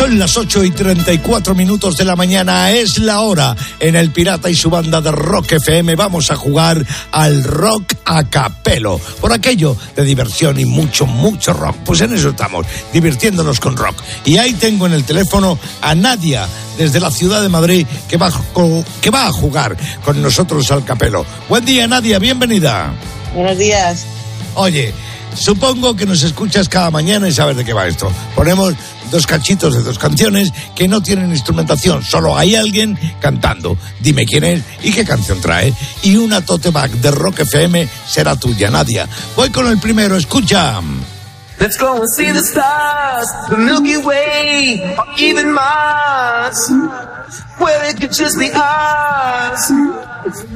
Son las 8:34 de la mañana, es la hora. En el Pirata y su banda de Rock FM vamos a jugar al rock a capelo. Por aquello de diversión y mucho rock. Pues en eso estamos, divirtiéndonos con rock. Y ahí tengo en el teléfono a Nadia, desde la ciudad de Madrid, que va a jugar con nosotros al capelo. Buen día, Nadia, bienvenida. Buenos días. Oye, supongo que nos escuchas cada mañana y sabes de qué va esto. Ponemos 2 cachitos de 2 canciones que no tienen instrumentación, solo hay alguien cantando. Dime quién es y qué canción trae. Y una tote bag de Rock FM será tuya, Nadia. Voy con el primero, escucha. Let's go and see the stars, the Milky Way, or even Mars, where it could just be us.